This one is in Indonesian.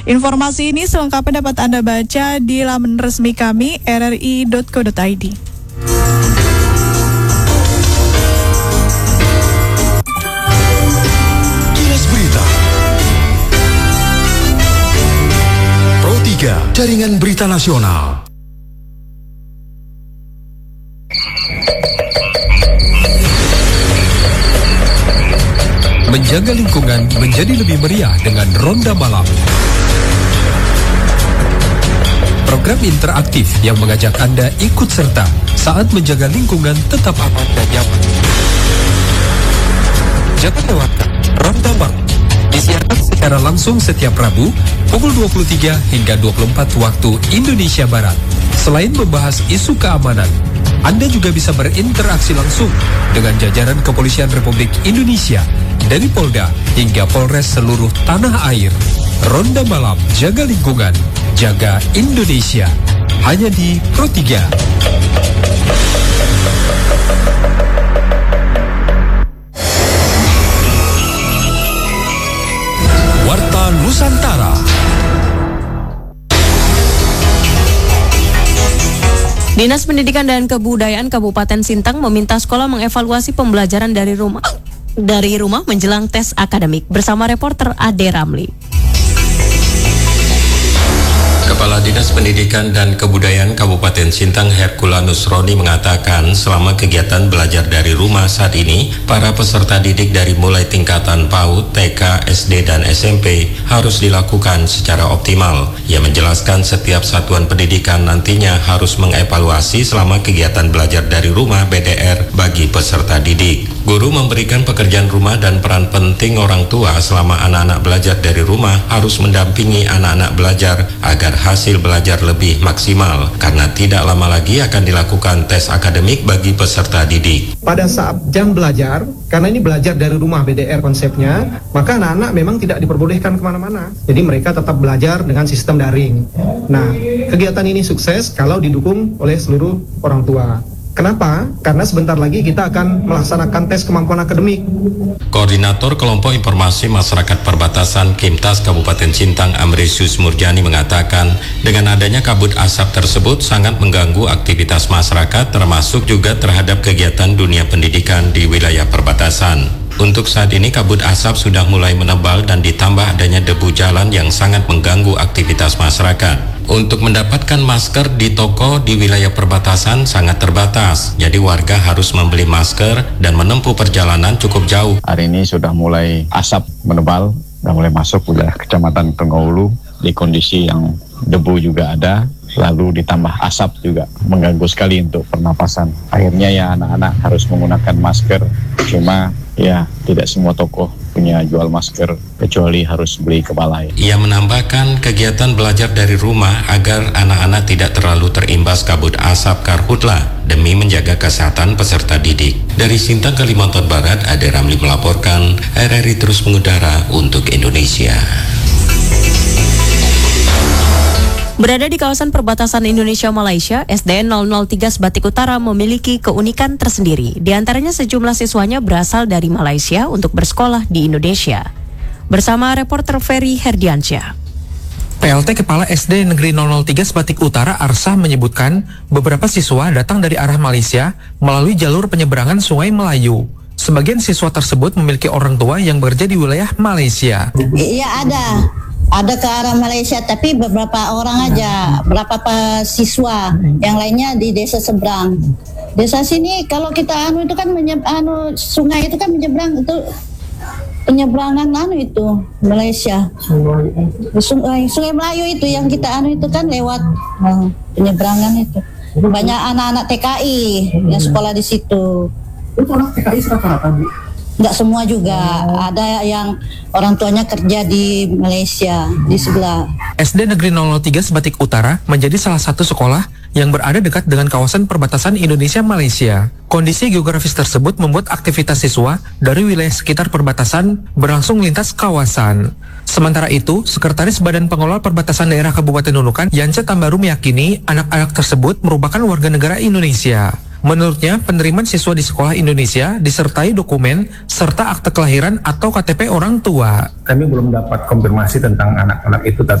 Informasi ini selengkapnya dapat Anda baca di laman resmi kami rri.co.id. Kilas Berita Pro 3 Jaringan Berita Nasional. Menjaga lingkungan menjadi lebih meriah dengan Ronda Malam. Program interaktif yang mengajak Anda ikut serta saat menjaga lingkungan tetap aman dan nyaman. Jangan lewatkan Ronda Malam. Disiarkan secara langsung setiap Rabu pukul 23 hingga 24 waktu Indonesia Barat. Selain membahas isu keamanan, Anda juga bisa berinteraksi langsung dengan jajaran Kepolisian Republik Indonesia dari Polda hingga Polres seluruh tanah air. Ronda Malam, jaga lingkungan, jaga Indonesia. Hanya di Pro 3. Warta Nusantara. Dinas Pendidikan dan Kebudayaan Kabupaten Sintang meminta sekolah mengevaluasi pembelajaran dari rumah menjelang tes akademik bersama reporter Ade Ramli. Kepala Dinas Pendidikan dan Kebudayaan Kabupaten Sintang Herculanus Roni mengatakan selama kegiatan belajar dari rumah saat ini, para peserta didik dari mulai tingkatan PAUD, TK, SD, dan SMP harus dilakukan secara optimal. Ia menjelaskan setiap satuan pendidikan nantinya harus mengevaluasi selama kegiatan belajar dari rumah BDR bagi peserta didik. Guru memberikan pekerjaan rumah dan peran penting orang tua selama anak-anak belajar dari rumah harus mendampingi anak-anak belajar agar hasil belajar lebih maksimal karena tidak lama lagi akan dilakukan tes akademik bagi peserta didik. Pada saat jam belajar, karena ini belajar dari rumah BDR konsepnya, maka anak-anak memang tidak diperbolehkan kemana-mana. Jadi mereka tetap belajar dengan sistem daring. Nah, kegiatan ini sukses kalau didukung oleh seluruh orang tua. Kenapa? Karena sebentar lagi kita akan melaksanakan tes kemampuan akademik. Koordinator Kelompok Informasi Masyarakat Perbatasan Kimtas Kabupaten Sintang Amrisius Murjani mengatakan dengan adanya kabut asap tersebut sangat mengganggu aktivitas masyarakat termasuk juga terhadap kegiatan dunia pendidikan di wilayah perbatasan. Untuk saat ini kabut asap sudah mulai menebal dan ditambah adanya debu jalan yang sangat mengganggu aktivitas masyarakat. Untuk mendapatkan masker di toko di wilayah perbatasan sangat terbatas, jadi warga harus membeli masker dan menempuh perjalanan cukup jauh. Hari ini sudah mulai asap menebal, sudah mulai masuk wilayah Kecamatan Tengahulu di kondisi yang debu juga ada, lalu ditambah asap juga mengganggu sekali untuk pernapasan. Akhirnya ya anak-anak harus menggunakan masker, cuma ya tidak semua toko punya jual masker kecuali harus beli ke balai. Ia menambahkan kegiatan belajar dari rumah agar anak-anak tidak terlalu terimbas kabut asap karhutla demi menjaga kesehatan peserta didik. Dari Sintang, Kalimantan Barat, Ade Ramli melaporkan. RRI terus mengudara untuk Indonesia. Berada di kawasan perbatasan Indonesia-Malaysia, SDN 003 Sebatik Utara memiliki keunikan tersendiri. Di antaranya sejumlah siswanya berasal dari Malaysia untuk bersekolah di Indonesia. Bersama reporter Ferry Herdiansyah. PLT Kepala SD Negeri 003 Sebatik Utara Arsah menyebutkan beberapa siswa datang dari arah Malaysia melalui jalur penyeberangan Sungai Melayu. Sebagian siswa tersebut memiliki orang tua yang bekerja di wilayah Malaysia. Iya ada ke arah Malaysia, tapi beberapa orang aja, berapa siswa, yang lainnya di desa seberang. Desa sini kalau kita itu kan sungai itu kan menyeberang, itu penyeberangan itu Malaysia. Sungai Melayu itu yang kita itu kan lewat penyeberangan itu. Banyak anak-anak TKI yang sekolah di situ. Itu anak TKI rata-rata, Bu? Enggak semua juga, ada yang orang tuanya kerja di Malaysia, di sebelah. SD Negeri 003 Sebatik Utara menjadi salah satu sekolah yang berada dekat dengan kawasan perbatasan Indonesia-Malaysia. Kondisi geografis tersebut membuat aktivitas siswa dari wilayah sekitar perbatasan berlangsung lintas kawasan. Sementara itu, Sekretaris Badan Pengelola Perbatasan Daerah Kabupaten Nunukan, Yance Tambaru meyakini anak-anak tersebut merupakan warga negara Indonesia. Menurutnya, penerimaan siswa di sekolah Indonesia disertai dokumen serta akte kelahiran atau KTP orang tua. Kami belum dapat konfirmasi tentang anak-anak itu,